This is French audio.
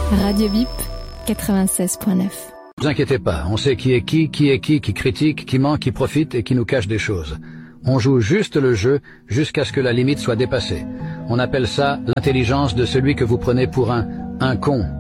Radio Bip 96.9. Ne vous inquiétez pas, on sait qui est qui critique, qui ment, qui profite et qui nous cache des choses. On joue juste le jeu jusqu'à ce que la limite soit dépassée. On appelle ça l'intelligence de celui que vous prenez pour un con.